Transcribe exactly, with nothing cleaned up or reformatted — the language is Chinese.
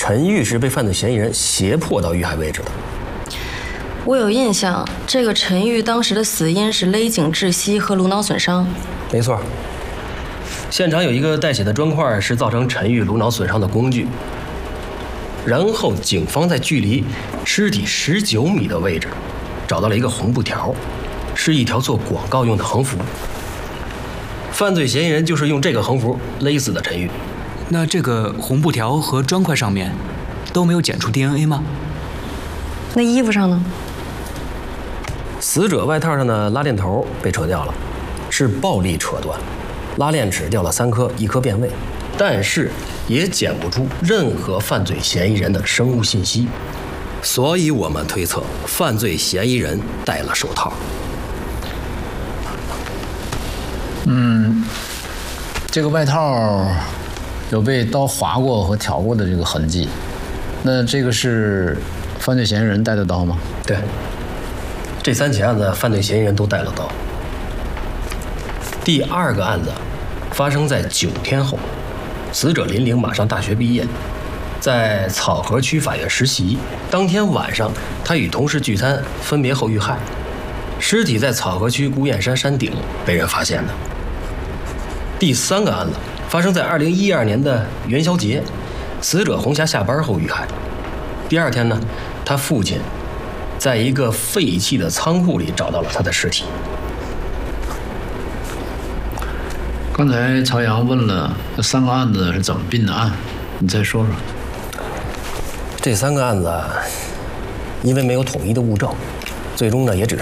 陈玉是被犯罪嫌疑人胁迫到遇害位置的。 我有印象，这个陈玉当时的死因是勒颈窒息和颅脑损伤。 没错。现场有一个带血的砖块，是造成陈玉颅脑损伤的工具。然后警方在距离尸体十九米的位置，找到了一个红布条，是一条做广告用的横幅。犯罪嫌疑人就是用这个横幅勒死的陈玉。 那这个红布条和砖块上面都没有检出 D N A 吗？ 那衣服上呢？ 死者外套上的拉链头被扯掉了，是暴力扯断，拉链齿掉了三颗，一颗变位，但是也检不出任何犯罪嫌疑人的生物信息，所以我们推测犯罪嫌疑人戴了手套。 嗯，这个外套有被刀划过和挑过的这个痕迹，那这个是犯罪嫌疑人带的刀吗？ 对，这三起案子犯罪嫌疑人都带了刀。第二个案子发生在九天后，死者林玲马上大学毕业，在草河区法院实习。当天晚上，他与同事聚餐，分别后遇害，尸体在草河区孤雁山山顶被人发现的。第三个案子发生在二零一二年的元宵节，死者红霞下班后遇害。第二天呢，他父亲在一个废弃的仓库里找到了他的尸体。 刚才朝阳问了这三个案子是怎么并的案，你再说说。 这三个案子因为没有统一的物证，最终呢也只是